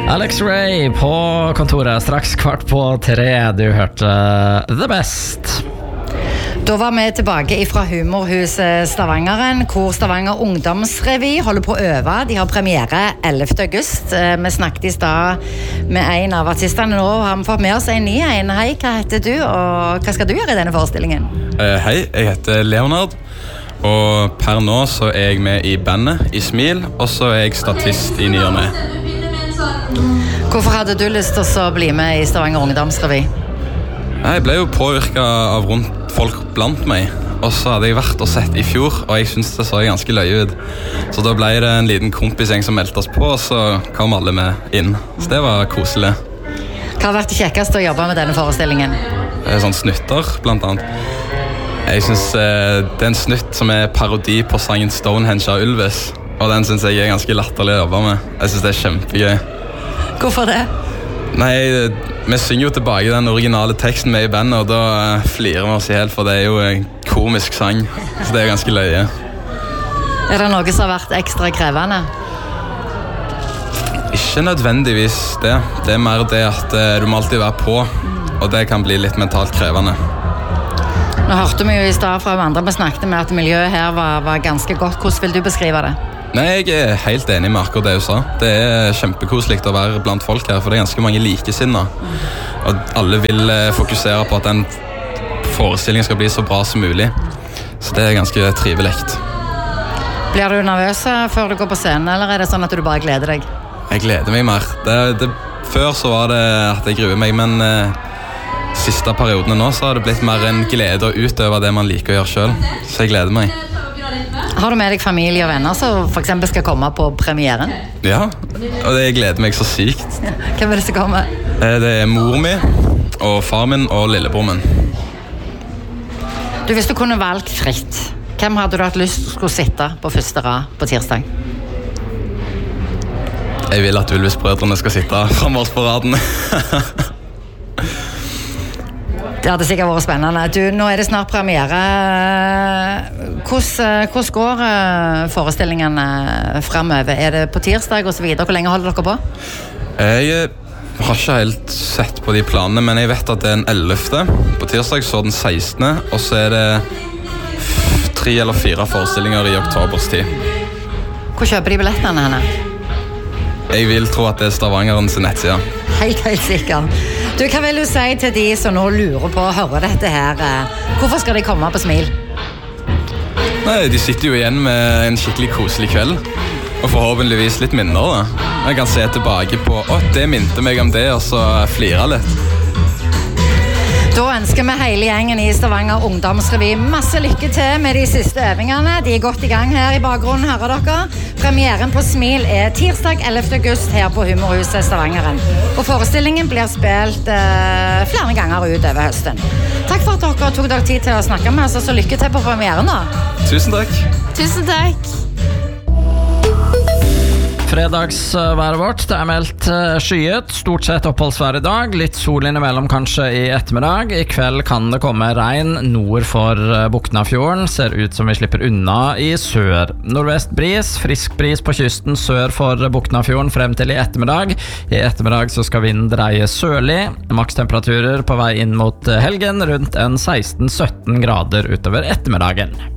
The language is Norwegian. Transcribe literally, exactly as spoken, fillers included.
Alex Ray på kontoret, straks kvart på tre. Du hørte The Best. Da var vi tilbake fra Humorhuset Stavangeren, hvor Stavanger Ungdomsrevy holder på å øve. De har premiere ellevte august. Vi snakket i stad med en av artistene nå, og har fått med oss en ny en. Hei, hva heter du, og hva skal du gjøre i denne forestillingen? Uh, hei, jeg heter Leonard, og per nå så er jeg med i bandet i Smil, og så er jeg statist i Ny og Ne. Hvorfor hadde du lyst til å bli med i Stavanger Ungdomsrevy? Jeg ble jo påvirket av rundt folk blant meg, og så hadde jeg vært og sett i fjor, og jeg synes det så ganske løye ut. Så da ble det en liten kompisgjeng som meldte oss på, og så kom alle med inn. Så det var koselig. Hva har vært det kjekkeste å jobbe med denne forestillingen? Det er sånn snutter, blant annet. Jeg synes eh, det er en snutt som er parodi på sangen Stonehenge av Ylvis, og den synes jeg er ganske latterlig å jobbe med. Jeg synes det er kjempegøy. Hvorfor det? Nei, vi synger jo tilbake den originale teksten med i bandet, og da flirer vi oss i hel, for det er jo en komisk sang, så det er ganske løye. Er det noe som har vært ekstra krevende? Ikke nødvendigvis det. Det er mer det at du må alltid være på, og det kan bli litt mentalt krevende. Nå hørte vi jo i sted fra andre vi snakket med at miljøet her var, var ganske godt. Hvordan vil du beskrive det? Nei, jeg er helt enig med akkurat det du sa. Det er kjempekoselig å være blant folk her, for det er ganske mange likesinner. Og alle vil fokusere på at den forestillingen skal bli så bra som mulig. Så det er ganske trivelig. Blir du nervøs før du går på scenen, eller er det sånn at du bare gleder deg? Jeg gleder meg mer. Det, det, før så var det at jeg gruer meg, men eh, siste periodene nå så har det blitt mer en glede å utøve det man liker å gjøre selv. Så jeg gleder meg. Har du med deg familie og venner som for eksempel skal komme på premieren? Ja, og det gleder meg så sykt. Ja. Hvem er det som kommer? Det er mor mi, og far min og lillebror min. Du, hvis du kunne valgt fritt, hvem hadde du hatt lyst til å skulle sitte på første rad på tirsdag? Jeg vil at Ylvis-brødrene skal sitte frem oss på raden. Det hadde sikkert vært spennende. Du, nå er det snart premiere. Hvordan, hvordan går forestillingene fremover? Er det på tirsdag og så videre? Hvor lenge holder dere på? Jeg har ikke helt sett på de planene, men jeg vet at det er den ellevte. På tirsdag så den sekstende, og så er det tre eller fire forestillinger i oktobers tid. Hvor kjøper de billettene henne? Jeg vil tro at det er Stavangerens nettside. Helt, helt sikkert. Du, hva vil du si til de som nå lurer på å høre dette her? Hvorfor skal de komme på Smil? Nei, de sitter jo igjen med en skikkelig koselig kveld, og forhåpentligvis litt minner. Da. Jeg kan se tilbake på, å, det minte meg om det, og så flire litt. Da ønsker vi hele gjengen i Stavanger Ungdomsrevy masse lykke til med de siste øvingene. De er godt i gang her i bakgrunnen, hører dere. Premieren på Smil er tirsdag ellevte august her på Humorhuset Stavangeren. Og forestillingen blir spilt eh, flere ganger utover høsten. Takk for at dere tok dere tid til å snakke med oss, og så lykke til på premieren da. Tusen takk. Tusen takk. Fredagsværet vårt, det er meldt skyet, stort sett oppholdsvær i dag, litt sol innimellom kanskje i ettermiddag. I kveld kan det komme regn nord for Boknafjorden, ser ut som vi slipper unna i sør. Nordvest bris, frisk bris på kysten sør for Boknafjorden frem til i ettermiddag. I ettermiddag så skal vinden dreie sørlig, makstemperaturer på vei inn mot helgen rundt en seksten sytten grader utover ettermiddagen.